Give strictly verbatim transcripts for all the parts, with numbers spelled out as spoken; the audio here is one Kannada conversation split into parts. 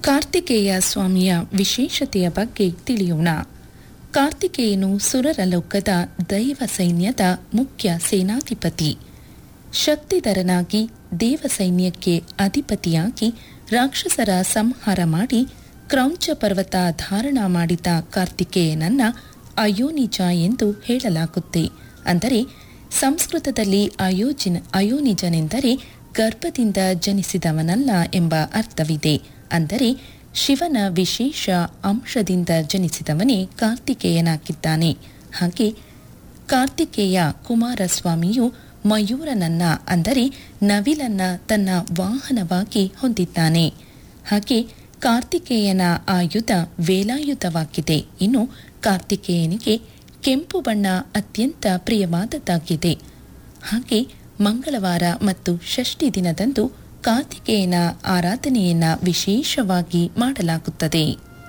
ಕಾರ್ತಿಕೇಯ ಸ್ವಾಮಿಯ ವಿಶೇಷತೆಯ ಬಗ್ಗೆ ತಿಳಿಯೋಣ. ಕಾರ್ತಿಕೇಯನು ಸುರರ ಲೋಕದ ದೈವ ಸೈನ್ಯದ ಮುಖ್ಯ ಸೇನಾಧಿಪತಿ. ಶಕ್ತಿಧರನಾಗಿ ದೇವ ಸೈನ್ಯಕ್ಕೆ ಅಧಿಪತಿಯಾಗಿ ರಾಕ್ಷಸರ ಸಂಹಾರ ಮಾಡಿ ಕ್ರೌಂಚ ಪರ್ವತ ಧಾರಣ ಮಾಡಿದ ಕಾರ್ತಿಕೇಯನನ್ನ ಅಯೋನಿಜ ಎಂದು ಹೇಳಲಾಗುತ್ತೆ. ಅಂದರೆ ಸಂಸ್ಕೃತದಲ್ಲಿ ಅಯೋಜಿನ ಅಯೋನಿಜನೆಂದರೆ ಗರ್ಭದಿಂದ ಜನಿಸಿದವನಲ್ಲ ಎಂಬ ಅರ್ಥವಿದೆ. ಅಂದರೆ ಶಿವನ ವಿಶೇಷ ಅಂಶದಿಂದ ಜನಿಸಿದವನೇ ಕಾರ್ತಿಕೇಯನಾಗಿದ್ದಾನೆ. ಹಾಗೆ ಕಾರ್ತಿಕೇಯ ಕುಮಾರಸ್ವಾಮಿಯು ಮಯೂರನನ್ನ ಅಂದರೆ ನವಿಲನ್ನ ತನ್ನ ವಾಹನವಾಗಿ ಹೊಂದಿದ್ದಾನೆ. ಹಾಗೆ ಕಾರ್ತಿಕೇಯನ ಆಯುಧ ವೇಲಾಯುಧವಾಗಿದೆ. ಇನ್ನು ಕಾರ್ತಿಕೇಯನಿಗೆ ಕೆಂಪು ಬಣ್ಣ ಅತ್ಯಂತ ಪ್ರಿಯವಾದದ್ದಾಗಿದೆ. ಹಾಗೆ ಮಂಗಳವಾರ ಮತ್ತು ಷಷ್ಠಿ ದಿನದಂದು ಕಾರ್ತಿಕೇಯನ ಆರಾಧನೆಯನ್ನ ವಿಶೇಷವಾಗಿ ಮಾಡಲಾಗುತ್ತದೆ.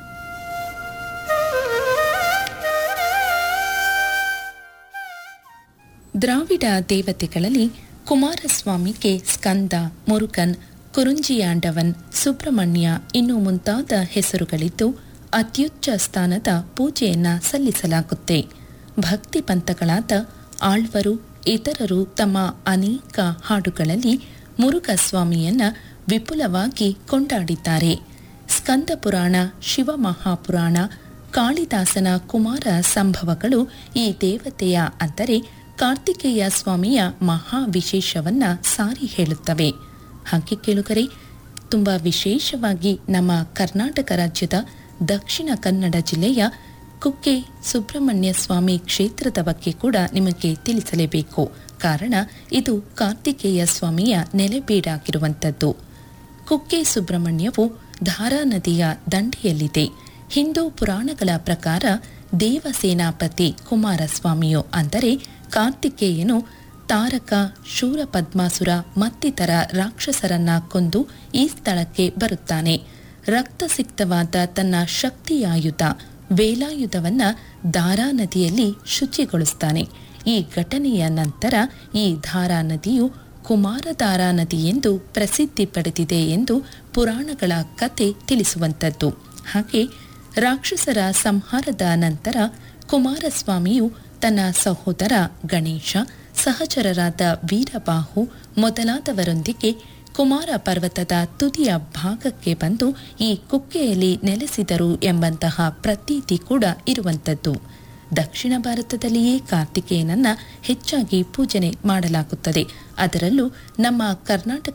ದ್ರಾವಿಡ ದೇವತೆಗಳಲ್ಲಿ ಕುಮಾರಸ್ವಾಮಿಗೆ ಸ್ಕಂದ, ಮುರುಗನ್, ಕುರುಂಜಿಯಾಂಡವನ್, ಸುಬ್ರಹ್ಮಣ್ಯ ಇನ್ನೂ ಮುಂತಾದ ಹೆಸರುಗಳಿದ್ದು ಅತ್ಯುಚ್ಚ ಸ್ಥಾನದ ಪೂಜೆಯನ್ನ ಸಲ್ಲಿಸಲಾಗುತ್ತೆ. ಭಕ್ತಿ ಪಂಥಗಳಾದ ಆಳ್ವರು ಇತರರು ತಮ್ಮ ಅನೇಕ ಹಾಡುಗಳಲ್ಲಿ ಮುರುಘಸ್ವಾಮಿಯನ್ನ ವಿಪುಲವಾಗಿ ಕೊಂಡಾಡಿದ್ದಾರೆ. ಸ್ಕಂದ ಪುರಾಣ, ಶಿವ ಮಹಾಪುರಾಣ, ಕಾಳಿದಾಸನ ಕುಮಾರ ಸಂಭವಗಳು ಈ ದೇವತೆಯ ಅಂದರೆ ಕಾರ್ತಿಕೇಯ ಸ್ವಾಮಿಯ ಮಹಾ ವಿಶೇಷವನ್ನ ಸಾರಿ ಹೇಳುತ್ತವೆ. ಹಾಗೆ ಕೇಳುಗರೆ, ತುಂಬ ವಿಶೇಷವಾಗಿ ನಮ್ಮ ಕರ್ನಾಟಕ ರಾಜ್ಯದ ದಕ್ಷಿಣ ಕನ್ನಡ ಜಿಲ್ಲೆಯ ಕುಕ್ಕೆ ಸುಬ್ರಹ್ಮಣ್ಯ ಸ್ವಾಮಿ ಕ್ಷೇತ್ರದ ಬಗ್ಗೆ ಕೂಡ ನಿಮಗೆ ತಿಳಿಸಲೇಬೇಕು. ಕಾರಣ ಇದು ಕಾರ್ತಿಕೇಯ ಸ್ವಾಮಿಯ ನೆಲೆಬೀಡಾಗಿರುವಂಥದ್ದು. ಕುಕ್ಕೆ ಸುಬ್ರಹ್ಮಣ್ಯವು ಧಾರಾ ನದಿಯ ದಂಡೆಯಲ್ಲಿದೆ. ಹಿಂದೂ ಪುರಾಣಗಳ ಪ್ರಕಾರ ದೇವಸೇನಾಪತಿ ಕುಮಾರಸ್ವಾಮಿಯು ಅಂದರೆ ಕಾರ್ತಿಕೇಯನು ತಾರಕ, ಶೂರಪದ್ಮಾಸುರ ಮತ್ತಿತರ ರಾಕ್ಷಸರನ್ನ ಕೊಂದು ಈ ಸ್ಥಳಕ್ಕೆ ಬರುತ್ತಾನೆ. ರಕ್ತಸಿಕ್ತವಾದ ತನ್ನ ಶಕ್ತಿಯಾಯುಧ ವೇಲಾಯುಧವನ್ನ ಧಾರಾ ನದಿಯಲ್ಲಿ ಶುಚಿಗೊಳಿಸ್ತಾನೆ. ಈ ಘಟನೆಯ ನಂತರ ಈ ಧಾರಾ ನದಿಯು ಕುಮಾರಧಾರಾ ನದಿ ಎಂದು ಪ್ರಸಿದ್ಧಿ ಪಡೆದಿದೆ ಎಂದು ಪುರಾಣಗಳ ಕತೆ ತಿಳಿಸುವಂಥದ್ದು. ಹಾಗೆ ರಾಕ್ಷಸರ ಸಂಹಾರದ ನಂತರ ಕುಮಾರಸ್ವಾಮಿಯು ತನ್ನ ಸಹೋದರ ಗಣೇಶ, ಸಹಚರರಾದ ವೀರಬಾಹು ಮೊದಲಾದವರೊಂದಿಗೆ ಕುಮಾರ ಪರ್ವತದ ತುದಿಯ ಭಾಗಕ್ಕೆ ಬಂದು ಈ ಕುಕ್ಕೆಯಲ್ಲಿ ನೆಲೆಸಿದರು ಎಂಬಂತಹ ಪ್ರತೀತಿ ಕೂಡ ಇರುವಂಥದ್ದು. ದಕ್ಷಿಣ ಭಾರತದಲ್ಲಿಯೇ ಕಾರ್ತಿಕೇಯನನ್ನ ಹೆಚ್ಚಾಗಿ ಪೂಜನೆ ಮಾಡಲಾಗುತ್ತದೆ. ಅದರಲ್ಲೂ ನಮ್ಮ ಕರ್ನಾಟಕ